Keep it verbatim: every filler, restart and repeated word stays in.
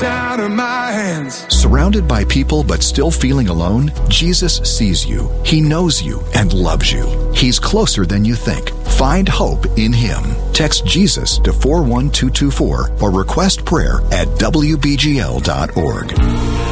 gets out of my hands. Surrounded by people but still feeling alone? Jesus sees you. He knows you and loves you. He's closer than you think. Find hope in Him. Text Jesus to four one two two four or request prayer at W B G L dot org.